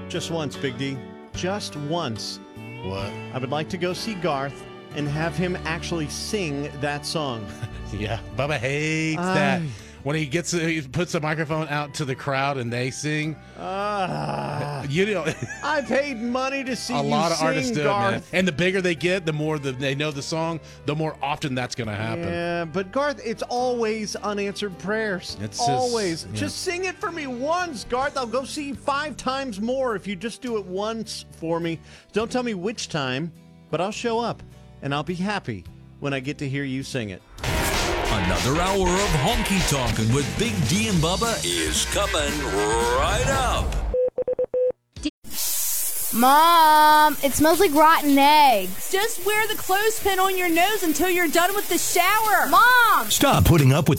Just once, Big D. Just once. What? I would like to go see Garth and have him actually sing that song. Yeah, Bubba hates that. When he puts the microphone out to the crowd and they sing. You know, I paid money to see a lot of artists do it, Garth. man. And the bigger they get, the more they know the song, the more often that's going to happen. Yeah, but Garth, it's always unanswered prayers. It's always. yeah. Just sing it for me once, Garth. I'll go see you 5 times more if you just do it once for me. Don't tell me which time, but I'll show up, and I'll be happy when I get to hear you sing it. Another hour of honky tonkin' with Big D and Bubba is coming right up. Mom, it smells like rotten eggs. Just wear the clothespin on your nose until you're done with the shower. Mom! Stop putting up with